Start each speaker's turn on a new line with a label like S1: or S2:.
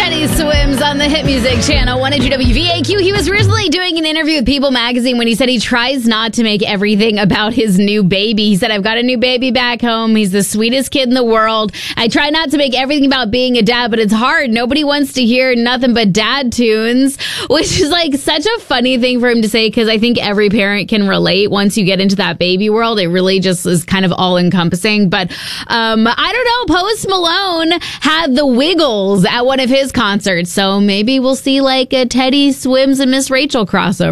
S1: Teddy Swims on the Hit Music Channel, 102 WVAQ. He was recently doing an interview with People Magazine when he said he tries not to make everything about his new baby. He said, I've got a new baby back home. He's the sweetest kid in the world. I try not to make everything about being a dad, but it's hard. Nobody wants to hear nothing but dad tunes, which is like such a funny thing for him to say, because I think every parent can relate. Once you get into that baby world, it really just is kind of all encompassing. But I don't know, Post Malone had the Wiggles at one of his concerts, so maybe we'll see like a Teddy Swims and Miss Rachel crossover.